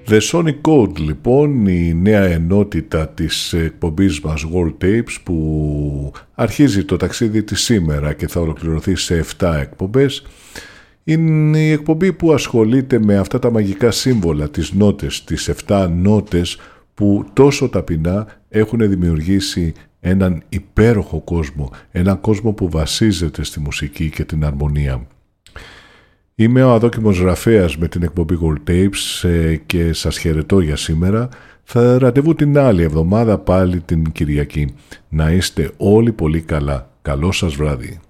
The Sonic Code λοιπόν, η νέα ενότητα της εκπομπής μας World Tapes, που αρχίζει το ταξίδι της σήμερα και θα ολοκληρωθεί σε 7 εκπομπές. Είναι η εκπομπή που ασχολείται με αυτά τα μαγικά σύμβολα, τις νότες, τις 7 νότες που τόσο ταπεινά έχουν δημιουργήσει έναν υπέροχο κόσμο, έναν κόσμο που βασίζεται στη μουσική και την αρμονία. Είμαι ο Αδόκιμος Ραφέας με την εκπομπή Gold Tapes και σας χαιρετώ για σήμερα. Θα ραντεβού την άλλη εβδομάδα πάλι την Κυριακή. Να είστε όλοι πολύ καλά. Καλό σας βράδυ.